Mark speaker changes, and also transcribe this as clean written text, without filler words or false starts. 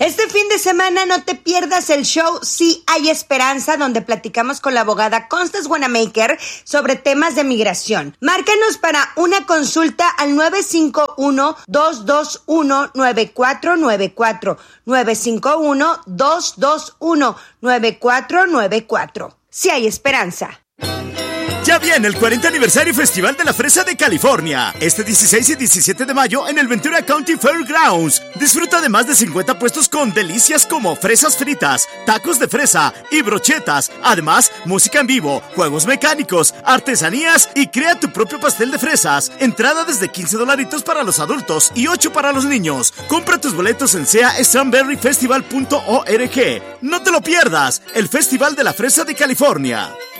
Speaker 1: Este fin de semana no te pierdas el show Sí hay Esperanza, donde platicamos con la abogada Constance Wanamaker sobre temas de migración. Márcanos para una consulta al 951-221-9494. 951-221-9494. Sí hay esperanza.
Speaker 2: Ya viene el 40 aniversario Festival de la Fresa de California. Este 16 y 17 de mayo en el Ventura County Fairgrounds. Disfruta de más de 50 puestos con delicias como fresas fritas, tacos de fresa y brochetas. Además, música en vivo, juegos mecánicos, artesanías y crea tu propio pastel de fresas. Entrada desde $15 para los adultos y $8 para los niños. Compra tus boletos en seastrawberryfestival.org. No te lo pierdas, el Festival de la Fresa de California.